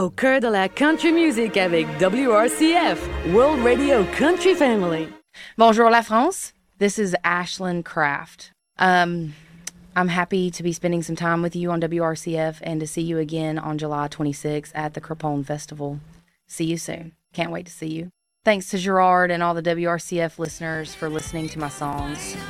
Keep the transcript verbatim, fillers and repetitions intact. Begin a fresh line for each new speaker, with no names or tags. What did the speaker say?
au cœur de la country music avec W R C F, World Radio Country Family.
Bonjour la France. This is Ashlyn Kraft. Um, I'm happy to be spending some time with you on W R C F and to see you again on July twenty-sixth at the Craponne Festival. See you soon. Can't wait to see you. Thanks to Gerard and all the W R C F listeners for listening to my songs.